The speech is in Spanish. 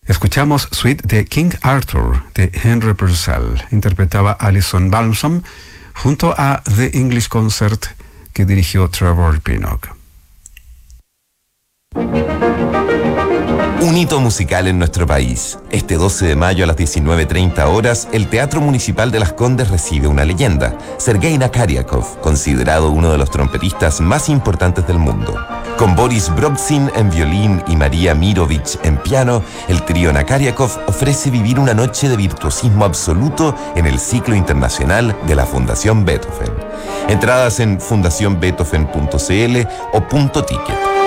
Escuchamos Suite de King Arthur de Henry Purcell. Interpretaba Alison Balsam junto a The English Concert que dirigió Trevor Pinnock. Un hito musical en nuestro país. Este 12 de mayo a las 19:30 horas, el Teatro Municipal de Las Condes recibe una leyenda, Sergei Nakaryakov, considerado uno de los trompetistas más importantes del mundo. Con Boris Brobzin en violín y María Mirovich en piano, el trío Nakaryakov ofrece vivir una noche de virtuosismo absoluto en el ciclo internacional de la Fundación Beethoven. Entradas en fundacionbeethoven.cl o .ticket.